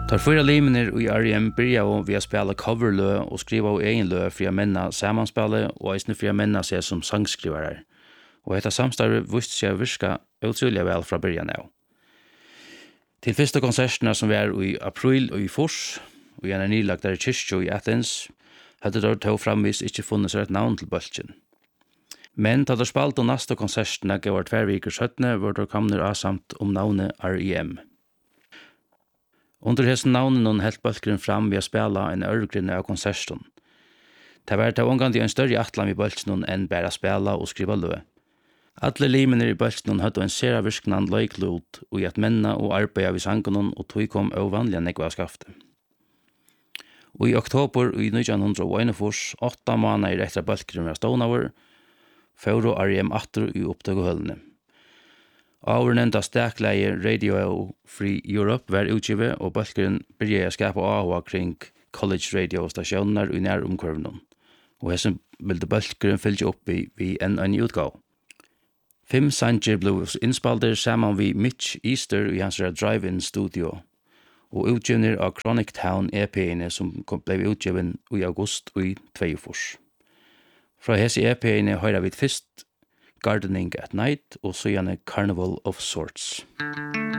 Tar fyra limner i R.E.M. börjar vi att spela coverlö och skriva egen lö för att männa sammanspellet och eisne för att männa sig som sangskrivare. Og dette samstarvet viste seg å virke utrolig vel fra början av. Til første konsertene som var i april og i fors, og i en nylagt der kyrkjo i Athens, hadde det til framvis ikke funnet seg et navn til bølgen. Men da det spalte neste konsertene gav 2 veker 17, var det kommet avsamt om navnet R.E.M. Under hessen navnet noen helt bølgren fram ved å spela en ørgrunn av konserten. Det var til omgang en større atlan ved bølgen enn bare spela og skriva lø. Alle limene i bølgen hadde en sera virknan løyklot og i at menna og arbeida vid sangen og tog kom ovanlige nekva skafte. Og i oktober i 1941, 8 måneder etter bølgen var stånavur, fører R.E.M. atter i oppdagehølene. Avurnenda stekleie Radio Free Europe var utgivet, og bølgen begynte å skapa av kring college radiostasjoner i næromkurven. Og hessen ville bølgen fylge opp i en utgave. 5 sanger ble innspalder sammen vi Mitch Easter i hans drive-in studio, og utgiver av Chronic Town EP-ene som ble utgivet i august i 2022. Fra hese EP-ene hører vi først Gardening at Night og så gjerne Carnival of Sorts.